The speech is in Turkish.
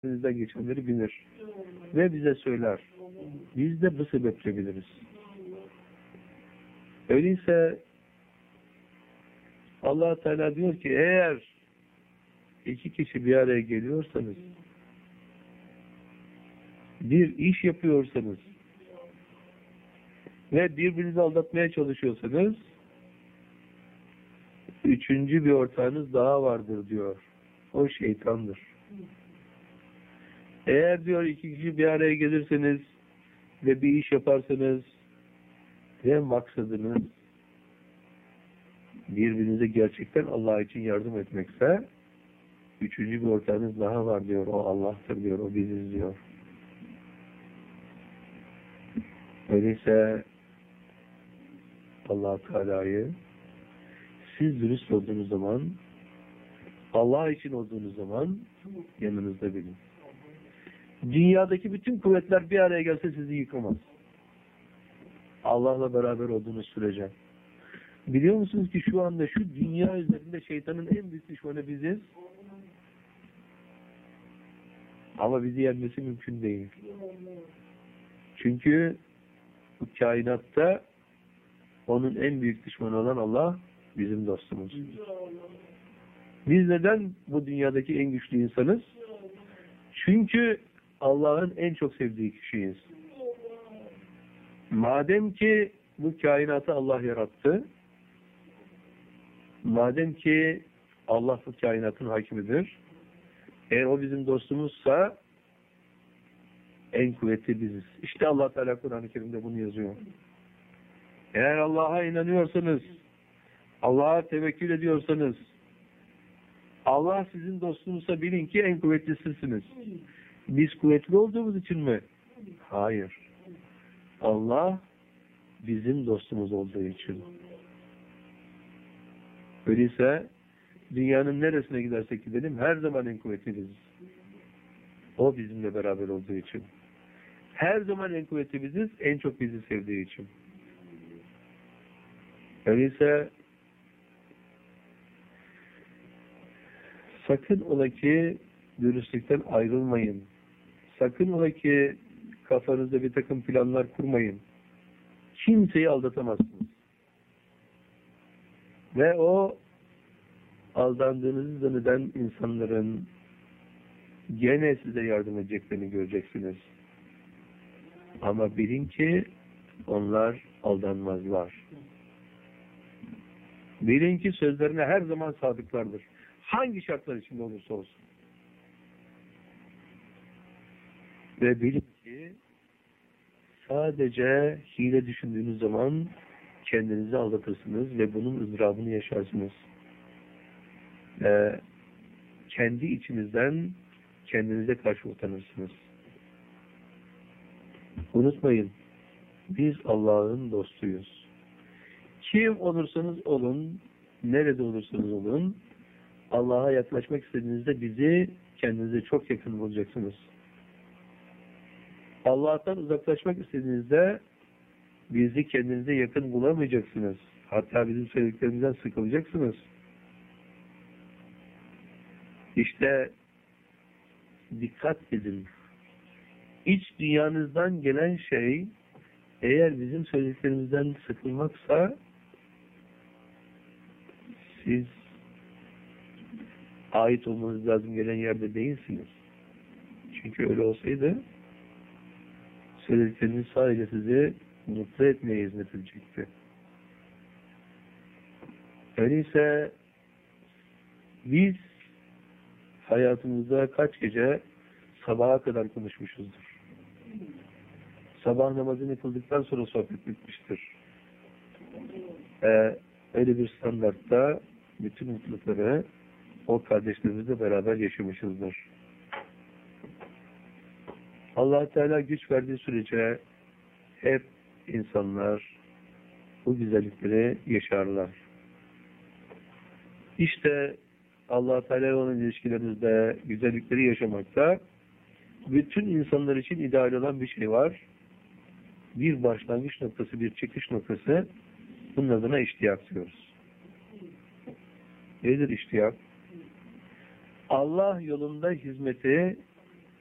Bizden geçenleri bilir. Ve bize söyler. Biz de bu sebeple biliriz. Öyleyse Allah Teala diyor ki eğer iki kişi bir araya geliyorsanız, bir iş yapıyorsanız ve birbirinizi aldatmaya çalışıyorsanız, üçüncü bir ortağınız daha vardır diyor. O şeytandır. Eğer diyor iki kişi bir araya gelirseniz ve bir iş yaparsanız ve maksadınız birbirinize gerçekten Allah için yardım etmekse, üçüncü bir ortağınız daha var diyor. O Allah'tır diyor. O biziz diyor. Öyleyse Allah Teala'yı siz dürüst olduğunuz zaman, Allah için olduğunuz zaman yanınızda bilin. Dünyadaki bütün kuvvetler bir araya gelse sizi yıkamaz. Allah'la beraber olduğunuz sürece. Biliyor musunuz ki şu anda şu dünya üzerinde şeytanın en büyük düşmanı biziz. Ama bizi yenmesi mümkün değil. Çünkü bu kainatta onun en büyük düşmanı olan Allah bizim dostumuz. Biz neden bu dünyadaki en güçlü insanız? Çünkü Allah'ın en çok sevdiği kişiyiz. Madem ki bu kainatı Allah yarattı, madem ki Allah bu kainatın hakimidir, eğer o bizim dostumuzsa en kuvvetli biziz. İşte Allah Teala Kur'an-ı Kerim'de bunu yazıyor. Eğer Allah'a inanıyorsanız, Allah'a tevekkül ediyorsanız, Allah sizin dostunuzsa bilin ki en kuvvetlisisiniz. Biz kuvvetli olduğumuz için mi? Hayır. Allah bizim dostumuz olduğu için. Öyleyse dünyanın neresine gidersek gidelim her zaman en kuvvetliyiz. O bizimle beraber olduğu için. Her zaman en kuvvetli biziz, en çok bizi sevdiği için. Öyleyse sakın ola ki dürüstlükten ayrılmayın. Sakın ola ki kafanızda bir takım planlar kurmayın. Kimseyi aldatamazsınız. Ve o aldandığınızı zanneden insanların gene size yardım edeceklerini göreceksiniz. Ama bilin ki onlar aldanmazlar. Bilin ki sözlerine her zaman sadıklardır. Hangi şartlar içinde olursa olsun. Ve bilin ki sadece hile düşündüğünüz zaman kendinizi aldatırsınız ve bunun ızdırabını yaşarsınız. Kendi içinizden kendinize karşı utanırsınız. Unutmayın, biz Allah'ın dostuyuz. Kim olursanız olun, nerede olursanız olun, Allah'a yaklaşmak istediğinizde bizi kendinize çok yakın bulacaksınız. Allah'tan uzaklaşmak istediğinizde bizi kendinize yakın bulamayacaksınız. Hatta bizim söylediklerimizden sıkılacaksınız. İşte dikkat edin. İç dünyanızdan gelen şey eğer bizim söylediklerimizden sıkılmaksa siz ait olmanız lazım gelen yerde değilsiniz. Çünkü öyle olsaydı söyledikleriniz sadece sizi mutlu etmeye hizmet edecekti. Öyleyse biz hayatımızda kaç gece sabaha kadar konuşmuşuzdur. Sabah namazını kıldıktan sonra sohbet bitmiştir. Öyle bir standartta bütün mutlulukları o kardeşlerimizle beraber yaşamışızdır. Allah Teala güç verdiği sürece hep insanlar bu güzellikleri yaşarlar. İşte Allah Teala olan ilişkilerinizde güzellikleri yaşamakta bütün insanlar için ideal olan bir şey var. Bir başlangıç noktası, bir çıkış noktası. Bunun adına iştiyak diyoruz. Nedir iştiyak? Allah yolunda hizmeti